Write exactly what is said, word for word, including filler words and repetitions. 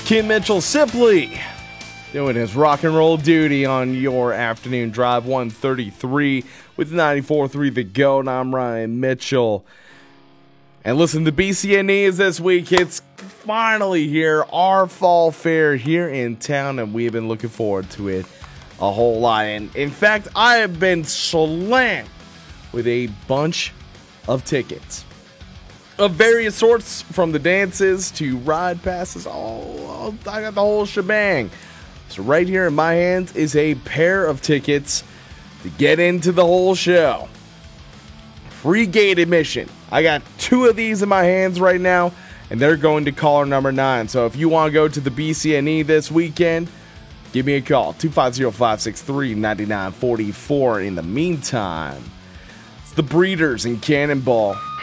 Kim Mitchell simply doing his rock and roll duty on your afternoon drive. one thirty-three with ninety-four point three The Go, and I'm Ryan Mitchell. And listen, the B C N E is this week. It's finally here, our fall fair here in town, and we have been looking forward to it a whole lot. And in fact, I have been slammed with a bunch of tickets of various sorts, from the dances to ride passes. All, I got the whole shebang. So right here in my hands is a pair of tickets to get into the whole show. Free gate admission. I got two of these in my hands right now, and they're going to caller number nine. So if you want to go to the B C N E this weekend, give me a call, two five zero, five six three, nine nine four four. In the meantime, it's the Breeders in Cannonball.